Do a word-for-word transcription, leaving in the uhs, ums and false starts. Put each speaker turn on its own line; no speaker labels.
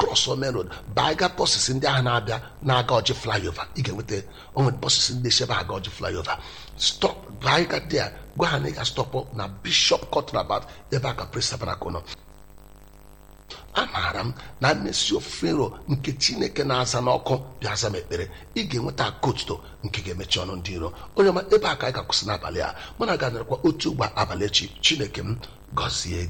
cross main road baa ga bọsịs ndị ahụ na-abịa na-aga Ọjị flyover. Ị ga-enweta onwere bọsịs ndị eshebe aga Ọjị flyover. Stop baa ga there, gwa ha na ị ga-stọpụ na Bishop Court Roundabout ebe aka Praise Tabernacle nọ. Amaara m na mmesi ofufe nro nke Chineke na-aza n'ọkụ bịa aza m ekpere. Ị ga-enweta kotuto nke ga-emechi ọnụ ndị iro. Onye ọma, ebe a ka anyị ga-akwụsị n'abalị a. Mụ na ga-anọrọkwa otu ugbo abalị echi. Chineke m gọzie gị.